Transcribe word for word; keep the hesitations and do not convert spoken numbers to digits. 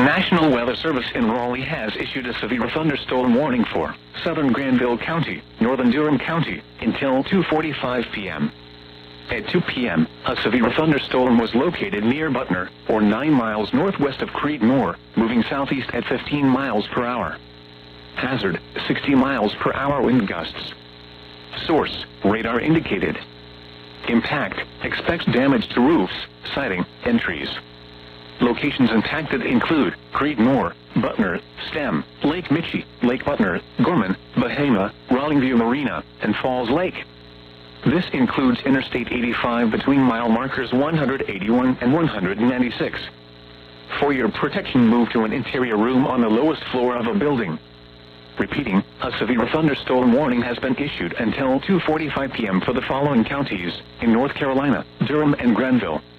National Weather Service in Raleigh has issued a severe thunderstorm warning for southern Granville County, northern Durham County, until two forty-five p m At two p m, a severe thunderstorm was located near Butner, or nine miles northwest of Creedmoor, moving southeast at fifteen miles per hour. Hazard, sixty miles per hour wind gusts. Source, radar indicated. Impact, expects damage to roofs, siding, and trees. Locations impacted include Creedmoor, Butner, Stem, Lake Michie, Lake Butner, Gorman, Bahama, Rollingview Marina, and Falls Lake. This includes Interstate eighty-five between mile markers one hundred eighty-one and one hundred ninety-six. For your protection, move to an interior room on the lowest floor of a building. Repeating, a severe thunderstorm warning has been issued until two forty-five p m for the following counties in North Carolina, Durham and Granville.